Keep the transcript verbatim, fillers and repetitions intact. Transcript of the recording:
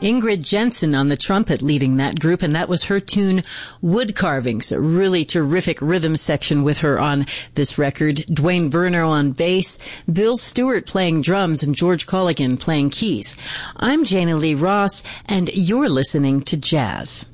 Ingrid Jensen on the trumpet leading that group, and that was her tune Wood Carvings, a really terrific rhythm section with her on this record. Dwayne Burner on bass, Bill Stewart playing drums, and George Colligan playing keys. I'm Jana Lee Ross, and you're listening to Jazz.